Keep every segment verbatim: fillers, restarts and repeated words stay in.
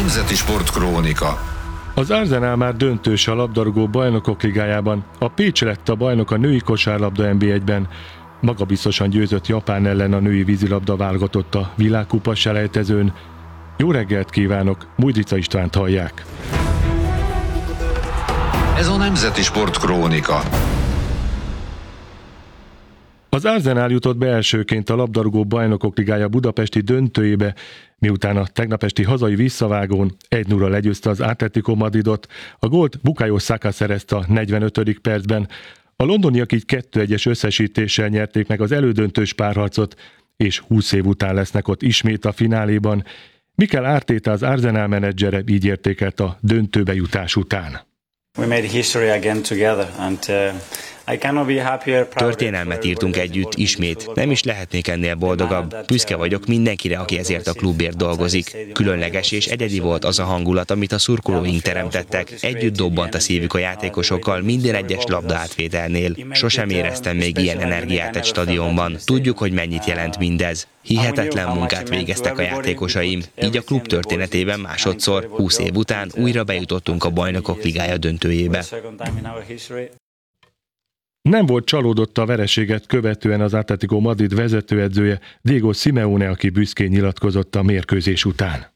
Nemzeti Sportkrónika. Az Arsenal már döntős a labdarúgó bajnokok ligájában. A Pécs lett a bajnok a női kosárlabda en bé egyben. Magabiztosan győzött Japán ellen a női vízilabda válogatott a világkupa selejtezőn. Jó reggelt kívánok, Mújdica Istvánt hallják. Ez a Nemzeti Sportkrónika. Az Arsenal jutott be elsőként a labdarúgó bajnokok ligája budapesti döntőjébe, miután a tegnap esti hazai visszavágón egy nulla legyőzte az Atletico Madridot. A gólt Bukayo Saka szerezte a negyvenötödik percben. A londoniak így kettő egyes összesítéssel nyerték meg az elődöntős párharcot, és húsz év után lesznek ott ismét a fináléban. Mikel Arteta, az Arsenal menedzsere így értékelt a döntőbe jutás után. We made history again together and uh... Történelmet írtunk együtt ismét. Nem is lehetnék ennél boldogabb. Büszke vagyok mindenkire, aki ezért a klubért dolgozik. Különleges és egyedi volt az a hangulat, amit a szurkolóink teremtettek. Együtt dobbant a szívük a játékosokkal minden egyes labda átvételnél. Sosem éreztem még ilyen energiát egy stadionban. Tudjuk, hogy mennyit jelent mindez. Hihetetlen munkát végeztek a játékosaim. Így a klub történetében másodszor, húsz év után újra bejutottunk a Bajnokok Ligája döntőjébe. Nem volt csalódott a vereséget követően az Atletico Madrid vezetőedzője, Diego Simeone, aki büszkén nyilatkozott a mérkőzés után.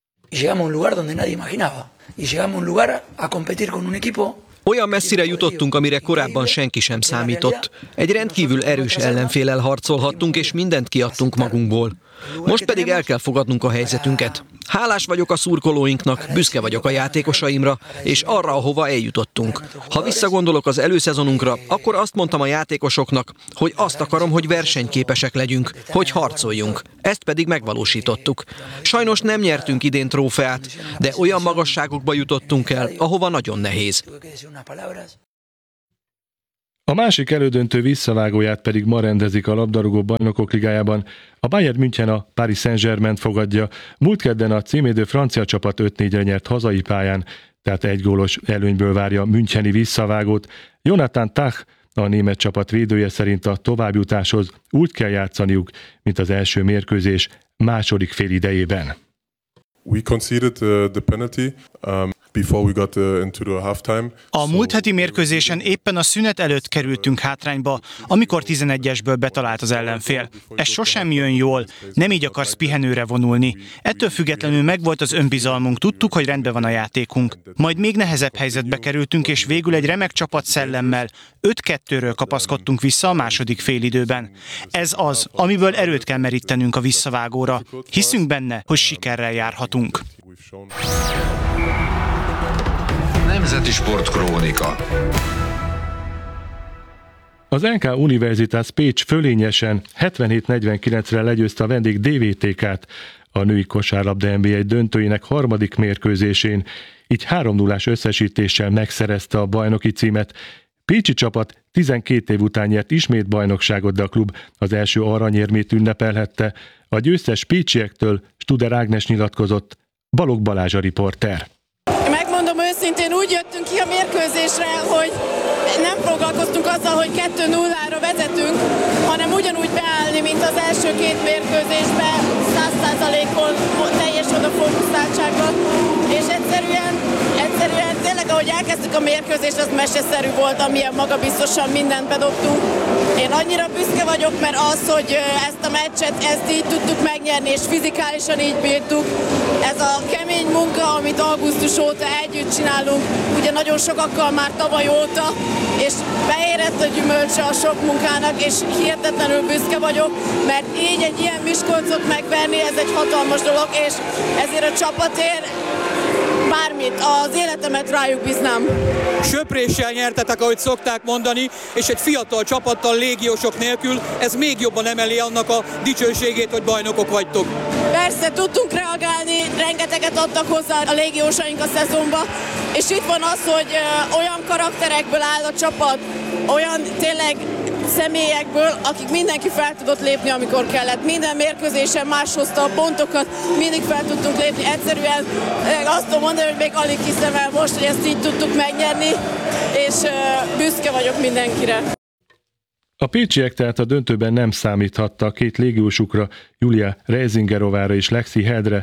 Olyan messzire jutottunk, amire korábban senki sem számított. Egy rendkívül erős ellenféllel harcolhattunk, és mindent kiadtunk magunkból. Most pedig el kell fogadnunk a helyzetünket. Hálás vagyok a szurkolóinknak, büszke vagyok a játékosaimra, és arra, ahova eljutottunk. Ha visszagondolok az előszezonunkra, akkor azt mondtam a játékosoknak, hogy azt akarom, hogy versenyképesek legyünk, hogy harcoljunk. Ezt pedig megvalósítottuk. Sajnos nem nyertünk idén trófeát, de olyan magasságokba jutottunk el, ahova nagyon nehéz. A másik elődöntő visszavágóját pedig ma rendezik a labdarúgó bajnokok ligájában. A Bayern München a Paris Saint-Germaint fogadja. Múlt kedden a címédő francia csapat öt négyre nyert hazai pályán, tehát egy gólos előnyből várja a müncheni visszavágót. Jonathan Tah, a német csapat védője szerint a továbbjutáshoz úgy kell játszaniuk, mint az első mérkőzés második fél idejében. We conceded uh, the penalty. Um... A múlt heti mérkőzésen éppen a szünet előtt kerültünk hátrányba, amikor tizenegyesből betalált az ellenfél. Ez sosem jön jól, nem így akarsz pihenőre vonulni. Ettől függetlenül megvolt az önbizalmunk, tudtuk, hogy rendben van a játékunk. Majd még nehezebb helyzetbe kerültünk, és végül egy remek csapat szellemmel öt kettőről kapaszkodtunk vissza a második félidőben. Ez az, amiből erőt kell merítenünk a visszavágóra. Hiszünk benne, hogy sikerrel járhatunk. Nemzeti Sportkrónika. Az en ká Universitas Pécs fölényesen hetvenhét negyvenkilencre legyőzte a vendég dé vé té ká-t a női kosárlabda en bé egy döntőjének harmadik mérkőzésén, így három nullás összesítéssel megszerezte a bajnoki címet. Pécsi csapat tizenkét év után nyert ismét bajnokságot, de a klub az első aranyérmét ünnepelhette. A győztes pécsiektől Studer Ágnes nyilatkozott, Balogh Balázs a riporter. Megmondom őszintén, úgy jöttünk ki a mérkőzésre, hogy nem foglalkoztunk azzal, hogy kettő nullára vezetünk, hanem ugyanúgy beállni, mint az első két mérkőzésben, száz százalékon teljes odafókuszáltságban, és egyszerűen, egyszerűen tényleg, ahogy elkezdtük a mérkőzést, az meseszerű volt, amilyen magabiztosan mindent bedobtunk. Én annyira büszke vagyok, mert az, hogy ezt a meccset, ezt így tudtuk megnyerni, és fizikálisan így bírtuk, ez a kemény munka, amit augusztus óta együtt csinálunk, ugye nagyon sokakkal már tavaly óta, és beérett a gyümölcse a sok munkának, és hihetetlenül büszke vagyok, mert így egy ilyen Miskolcot megverni, ez egy hatalmas dolog, és ezért a csapatért bármit, az életemet rájuk bíznám. Söpréssel nyertetek, ahogy szokták mondani, és egy fiatal csapattal, légiósok nélkül, ez még jobban emeli annak a dicsőségét, hogy bajnokok vagytok. Persze, tudtunk reagálni, rengeteget adtak hozzá a légiósaink a szezonba, és itt van az, hogy olyan karakterekből áll a csapat, olyan tényleg személyekből, akik mindenki fel tudott lépni, amikor kellett. Minden mérkőzésen más hozta a pontokat, mindig fel tudtunk lépni. Egyszerűen azt tudom mondani, hogy még alig hiszem el most, hogy ezt így tudtuk megnyerni, és büszke vagyok mindenkire. A pécsiek tehát a döntőben nem számíthattak két légiósukra, Julia Reisingerovára és Lexi Heldre.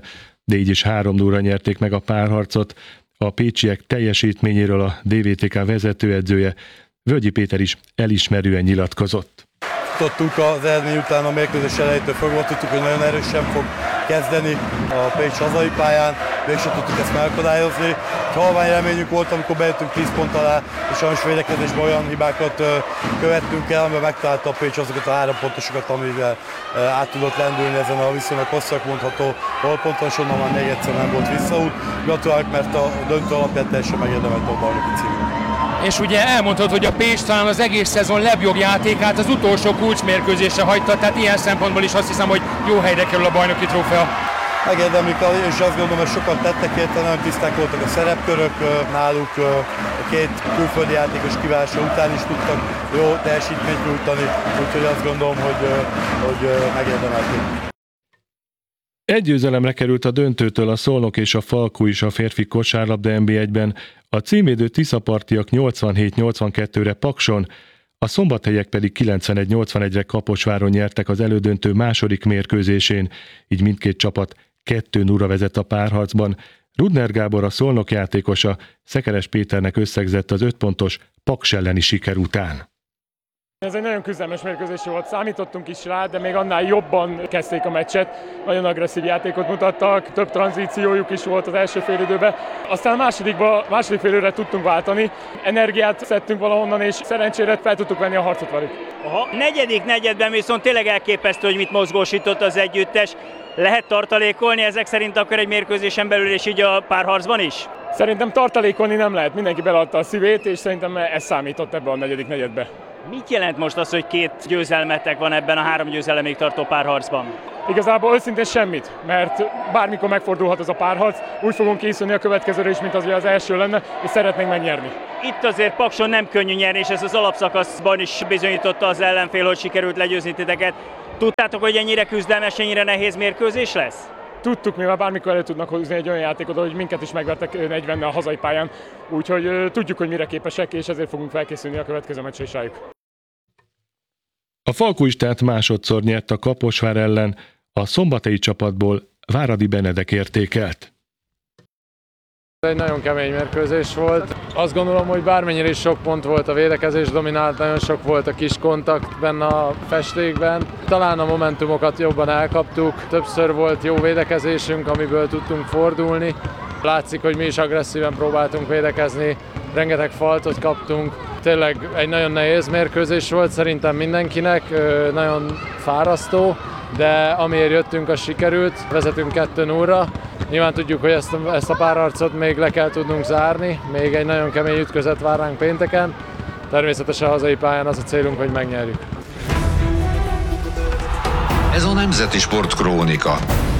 de így is három nullra nyerték meg a párharcot. A pécsiek teljesítményéről a dé vé té ká vezetőedzője, Völgyi Péter is elismerően nyilatkozott. Tudtuk az eredmény után a mérkőzés elejétől fogva, tudtuk, hogy nagyon erősen fog kezdeni a Pécs hazai pályán, mégsem tudtuk ezt megakadályozni. Halvány reményünk volt, amikor bejöttünk tíz pont alá, és sajnos védekezésben olyan hibákat követtünk el, amivel megtalálta a Pécs azokat a három pontosokat, amivel át tudott lendülni ezen a viszonylag hosszak mondható holponton, és onnan már még egyszer nem volt visszaút. Gratulálok, mert a döntő alapján teljesen megérdemelt a bajnoki címét. És ugye elmondhatod, hogy a Pécs talán az egész szezon legjobb játékát az utolsó kulcsmérkőzésre hagyta, tehát ilyen szempontból is azt hiszem, hogy jó helyre kerül a bajnoki trófea. Megérdemlik, és azt gondolom, hogy sokat tettek érte, nagyon tiszták voltak a szerepkörök náluk, a két külföldi játékos kiválása után is tudtak jó teljesítményt nyújtani, úgyhogy azt gondolom, hogy, hogy megérdemelték. Egy győzelemre került a döntőtől a Szolnok és a Falkó is a férfi kosárlabda en bé egyben, a címvédő tiszapartiak nyolcvanhét nyolcvankettőre Pakson, a szombathelyek pedig kilencvenegy nyolcvanegyre Kaposváron nyertek az elődöntő második mérkőzésén, így mindkét csapat kettő nullra vezet a párharcban. Rudner Gábor, a Szolnok játékosa, Szekeres Péternek összegzett az öt pontos Paks elleni siker után. Ez egy nagyon küzdelmes mérkőzés volt, számítottunk is rá, de még annál jobban kezdték a meccset. Nagyon agresszív játékot mutattak, több tranzíciójuk is volt az első félidőben. Aztán a másodikba, második félidőre tudtunk váltani, energiát szedtünk valahonnan, és szerencsére fel tudtuk venni a harcot velük. A negyedik negyedben viszont tényleg elképesztő, hogy mit mozgósított az együttes. Lehet tartalékolni ezek szerint akkor egy mérkőzésen belül, és így a párharcban is? Szerintem tartalékolni nem lehet, mindenki beladta a szívét, és szerintem ez számított ebbe a negyedik negyedbe. Mit jelent most az, hogy két győzelmetek van ebben a három győzelemig tartó párharcban? Igazából őszintén semmit, mert bármikor megfordulhat ez a párharc, úgy fogunk készülni a következőre is, mint az, hogy az első lenne, és szeretnénk megnyerni. Itt azért Pakson nem könnyű nyerni, és ez az alapszakaszban is bizonyította az ellenfél, hogy sikerült legyőzni titeket. Tudtátok, hogy ennyire küzdelmes, ennyire nehéz mérkőzés lesz? Tudtuk, mivel bármikor elő tudnak hozni egy olyan játékot, hogy minket is megvertek negyvennel a hazai pályán, úgyhogy uh, tudjuk, hogy mire képesek, és ezért fogunk felkészülni a következő meccsre is rájuk. A Falkó is tehát másodszor nyert a Kaposvár ellen, a szombathelyi csapatból Váradi Benedek értékelt. Egy nagyon kemény mérkőzés volt. Azt gondolom, hogy bármennyire is sok pont volt, a védekezés dominált, nagyon sok volt a kis kontakt benne a festékben. Talán a momentumokat jobban elkaptuk, többször volt jó védekezésünk, amiből tudtunk fordulni. Látszik, hogy mi is agresszíven próbáltunk védekezni, rengeteg faltot kaptunk. Tényleg egy nagyon nehéz mérkőzés volt szerintem mindenkinek, nagyon fárasztó, de amiért jöttünk, az sikerült. Vezetünk kettő nullra. Nyilván tudjuk, hogy ezt a, ezt a párharcot még le kell tudnunk zárni, még egy nagyon kemény ütközet vár ránk pénteken. Természetesen a hazai pályán az a célunk, hogy megnyerjük. Ez a Nemzeti Sport Krónika.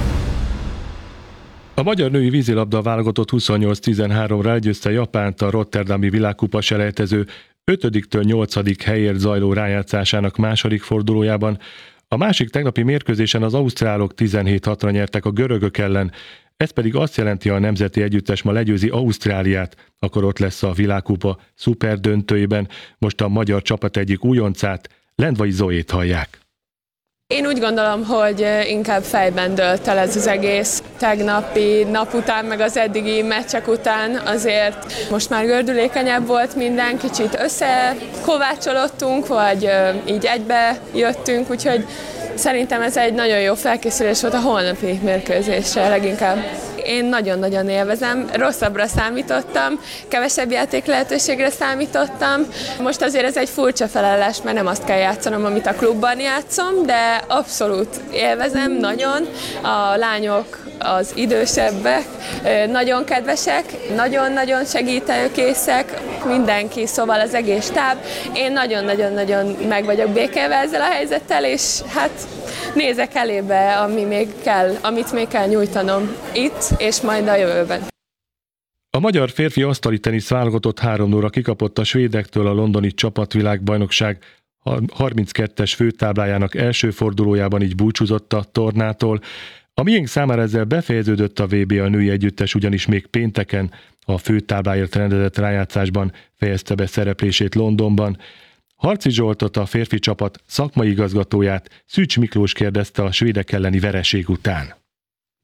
A magyar női vízilabda válogatott huszonnyolc tizenháromra legyőzte Japánt a rotterdami világkupa selejtező ötödiktől nyolcadik helyért zajló rájátszásának második fordulójában. A másik tegnapi mérkőzésen az ausztrálok tizenhét hatra nyertek a görögök ellen, ez pedig azt jelenti, ha a nemzeti együttes ma legyőzi Ausztráliát, akkor ott lesz a világkupa szuper döntőjében. Most a magyar csapat egyik újoncát, Lendvai Zoét hallják. Én úgy gondolom, hogy inkább fejben dőlt el ez az egész. Tegnapi nap után, meg az eddigi meccsek után azért most már gördülékenyebb volt minden, kicsit összekovácsolódtunk, vagy így egybe jöttünk, úgyhogy szerintem ez egy nagyon jó felkészülés volt a holnapi mérkőzésre leginkább. Én nagyon-nagyon élvezem, rosszabbra számítottam, kevesebb játék lehetőségre számítottam. Most azért ez egy furcsa felállás, mert nem azt kell játszanom, amit a klubban játszom, de abszolút élvezem nagyon. A lányok, az idősebbek nagyon kedvesek, nagyon-nagyon segítőkészek, mindenki, szóval az egész stáb. Én nagyon-nagyon-nagyon meg vagyok békélve ezzel a helyzettel, és hát nézek elébe, ami még kell, amit még kell nyújtanom itt, és majd a jövőben. A magyar férfi asztali tenisz válogatott három nullra kikapott a svédektől a londoni csapatvilágbajnokság harminckettes főtáblájának első fordulójában, így búcsúzott a tornától. A miénk számára ezzel befejeződött a vé bé, a női együttes ugyanis még pénteken a főtábláért rendezett rájátszásban fejezte be szereplését Londonban. Harci Zsoltot, a férfi csapat szakmai igazgatóját, Szűcs Miklós kérdezte a svédek elleni vereség után.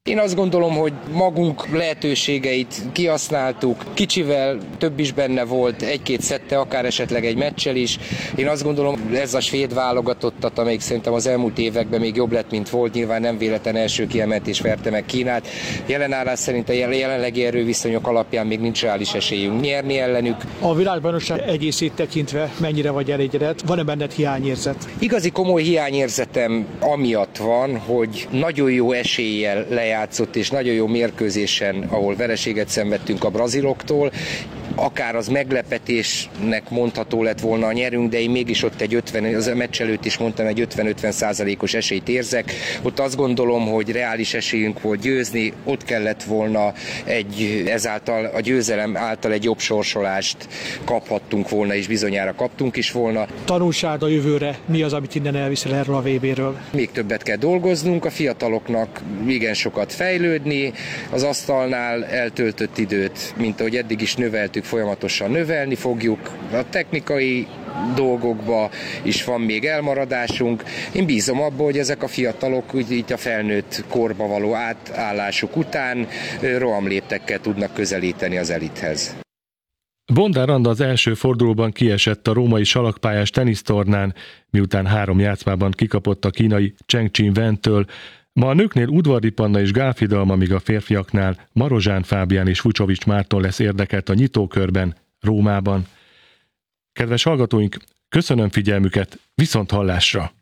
Én azt gondolom, hogy magunk lehetőségeit kihasználtuk, kicsivel több is benne volt, egy-két szette, akár esetleg egy meccsel is. Én azt gondolom, ez a svéd válogatottat, amelyik szerintem az elmúlt években még jobb lett, mint volt, nyilván nem véletlen első kiemeltés verte meg Kínát. Jelenállás szerint a jelenlegi erőviszonyok alapján még nincs reális esélyünk nyerni ellenük. A világbajnokság egészét tekintve mennyire vagy elégedett? Van-e benned hiányérzet? Igazi komoly hiányérzetem amiatt van, hogy nagyon jó eséllyel lejátszott és nagyon jó mérkőzésen, ahol vereséget szenvedtünk a braziloktól, akár az meglepetésnek mondható lett volna a nyerünk, de én mégis ott egy ötven, az a meccs előtt is mondtam, egy ötven-ötven százalékos esélyt érzek. Ott azt gondolom, hogy reális esélyünk volt győzni, ott kellett volna egy, ezáltal a győzelem által egy jobb sorsolást kaphattunk volna, és bizonyára kaptunk is volna. Tanulság a jövőre, mi az, amit innen elviszel erről a vé béről? Még többet kell dolgoznunk, a fiataloknak igen sokat fejlődni, az asztalnál eltöltött időt, mint ahogy eddig is növeltük, folyamatosan növelni fogjuk. A technikai dolgokba is van még elmaradásunk. Én bízom abban, hogy ezek a fiatalok így a felnőtt korba való átállásuk után rohamléptekkel tudnak közelíteni az elithez. Bondár Anna az első fordulóban kiesett a római salakpályás tenisztornán, miután három játszmában kikapott a kínai Cheng Chin Wen-től. Ma a nőknél Udvardi Panna és Gálfidalma, míg a férfiaknál Marozsán Fábián és Vucsovics Márton lesz érdekelt a nyitókörben, Rómában. Kedves hallgatóink, köszönöm figyelmüket, viszont hallásra!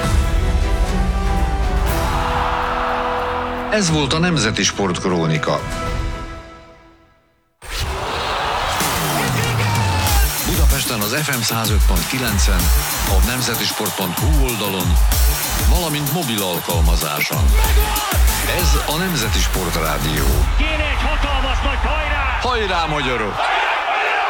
Ez volt a Nemzeti Sportkrónika. Budapesten az ef em száz öt pont kilencen, a nemzetisport pont hu oldalon, valamint mobil alkalmazáson. Ez a Nemzeti Sport Rádió. Kéne egy hatalmas nagy hajrá! Hajrá, magyarok!